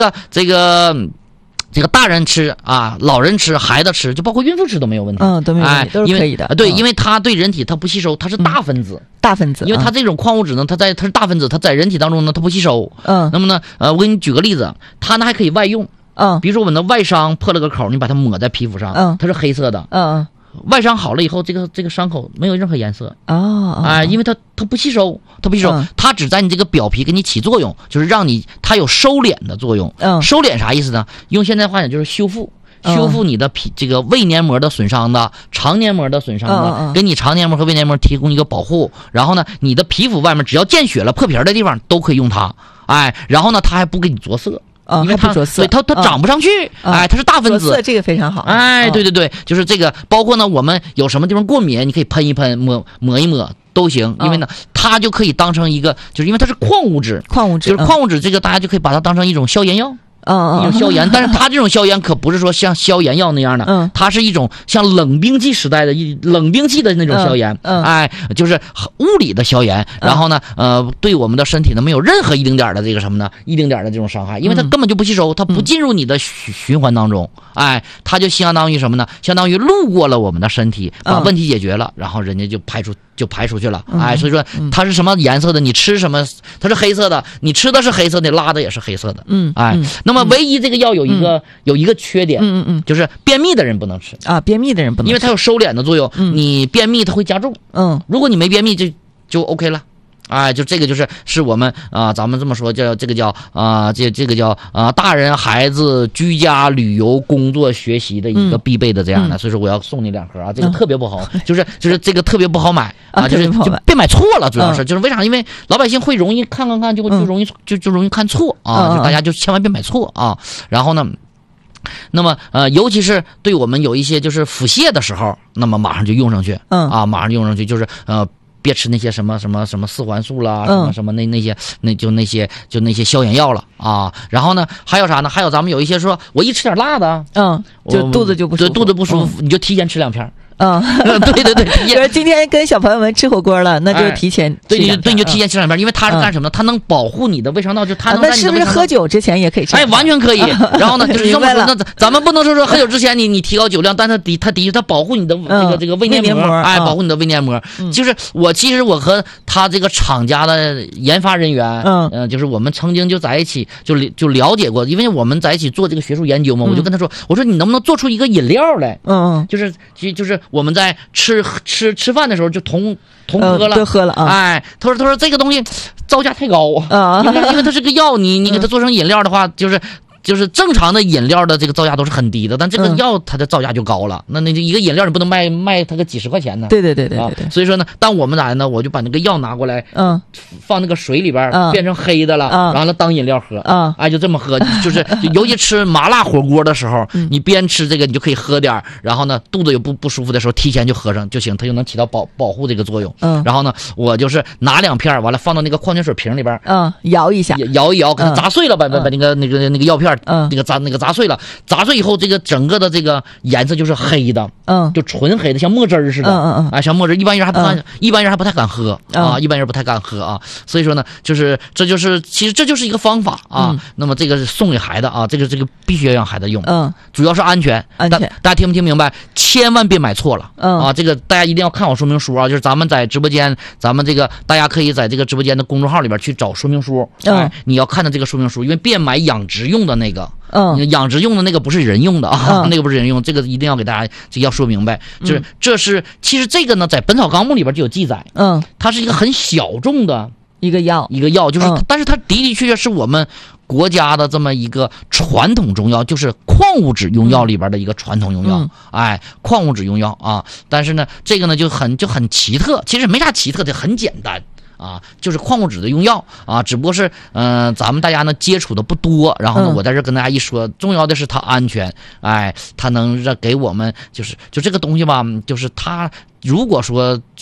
这个大人吃啊，老人吃，孩子吃，就包括孕妇吃都没有问题。 都没有问题，都是可以的。 对，因为它对人体它不吸收，它是大分子。 大分子， 因为它这种矿物质呢，它是大分子，它在人体当中呢，它不吸收。那么呢，我给你举个例子，它呢还可以外用。比如说我们的外伤破了个口，你把它抹在皮肤上，它是黑色的。外伤好了以后，这个伤口没有任何颜色。因为它不吸收，它只在你这个表皮给你起作用，就是让它有收敛的作用。收敛啥意思呢？用现在话讲就是修复你的这个胃黏膜的损伤的、肠黏膜的损伤的，给你肠黏膜和胃黏膜提供一个保护。然后呢，你的皮肤外面只要见血了、破皮的地方都可以用它。然后呢，它还不给你着色。因为它长不上去。它是大分子， 这个非常好。 对，就是这个。包括呢，我们有什么地方过敏，你可以喷一喷、抹一抹都行。因为呢，它就可以当成一个，就是因为它是矿物质，就是矿物质，这个大家就可以把它当成一种消炎药。一种消炎，但是它这种消炎可不是说像消炎药那样的，它是一种像冷兵器时代的冷兵器的那种消炎。就是物理的消炎。然后呢，对我们的身体呢没有任何一丁点的这个什么呢，一丁点的这种伤害，因为它根本就不吸收，它不进入你的循环当中。它就相当于什么呢？相当于路过了我们的身体，把问题解决了，然后人家就排出去了。所以说它是什么颜色的，你吃什么，它是黑色的，你吃的是黑色的，拉的也是黑色的。那么唯一这个药有一个缺点，就是便秘的人不能吃便秘的人不能吃， 因为它有收敛的作用。你便秘它会加重。如果你没便秘就 OK 了。就这个是我们咱们这么说叫这个叫大人孩子居家旅游工作学习的一个必备的这样的。所以说我要送你2盒这个特别不好，就是这个特别不好买就别买错了，主要是就是为啥？因为老百姓会容易看就容易看错就大家就千万别买错然后呢，那么尤其是对我们有一些就是腹泻的时候，那么马上就用上去马上就用上去，就是别吃那些什么4环素啦，什么那些消炎药了然后呢，还有啥呢？还有咱们有一些说我一吃点辣的， 就肚子就不舒服， 肚子不舒服，你就提前吃2片。 对，就是今天跟小朋友们吃火锅了，那就提前吃2片。 对，你就提前吃2片，因为它是干什么呢？它能保护你的胃肠道，就它能那是不是喝酒之前也可以吃？ 完全可以。然后呢，就是这么说，那咱们不能说喝酒之前你提高酒量，但它的确它保护你的这个胃黏膜，保护你的胃黏膜。就是其实我和他这个厂家的研发人员，就是我们曾经就在一起就了解过，因为我们在一起做这个学术研究嘛，我就跟他说，我说你能不能做出一个饮料来？就是我们在吃饭的时候就同喝了， 都喝了他说这个东西造价太高因为它是个药，你给它做成饮料的话，就是正常的饮料的这个造价都是很低的，但这个药它的造价就高了。那一个饮料你不能卖它个几十块钱呢？对。所以说呢，当我们咋的呢？我就把那个药拿过来，放那个水里边变成黑的了，然后当饮料喝，就这么喝。就是尤其吃麻辣火锅的时候，你边吃这个你就可以喝点，然后呢肚子有不舒服的时候提前就喝上就行，它就能起到保护这个作用。然后呢，我就是拿2片完了放到那个矿泉水瓶里边， 摇一下， 摇一摇，给它砸碎了，把那个药片砸碎了，砸碎以后，这个整个的这个颜色就是黑的，就纯黑的，像墨汁似的，像墨汁。一般人还不太敢喝所以说呢，其实这就是一个方法那么这个是送给孩子这个必须要让孩子用，主要是安全。大家听不听明白？千万别买错了这个大家一定要看好说明书就是咱们在直播间，咱们这个大家可以在这个直播间的公众号里边去找说明书，你要看到这个说明书，因为别买养殖用的那个。养殖用的那个不是人用的那个不是人用，这个一定要给大家这个要说明白。就是其实这个呢，在《本草纲目》里边就有记载，它是一个很小众的一个药， 就是但是它的确是我们国家的这么一个传统中药，就是矿物质用药里边的一个传统用药。矿物质用药但是呢，这个呢就很奇特，其实没啥奇特的，很简单。就是矿物质的用药只不过是咱们大家呢接触的不多，然后呢我在这跟大家一说，重要的是它安全，它能给我们就这个东西吧，就是它如果说就是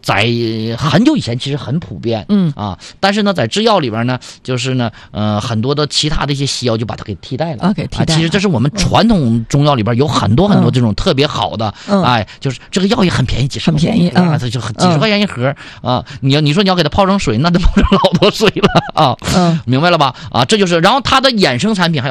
在很久以前其实很普遍，但是呢，在制药里边呢，就是呢，很多的其他的一些西药就把它给替代了，其实这是我们传统中药里边有很多很多这种特别好的，就是这个药也很便宜， 很便宜啊， 就几十块钱一盒啊，你说你要给它泡成水，那得泡成老多水了啊，明白了吧？啊，这就是，然后它的衍生产品还有。